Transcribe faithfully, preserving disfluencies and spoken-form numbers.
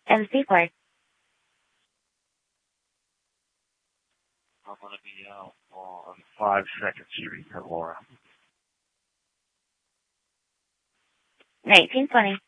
M C four. I'm going to be out on five Second Street, Aurora. nineteen twenty.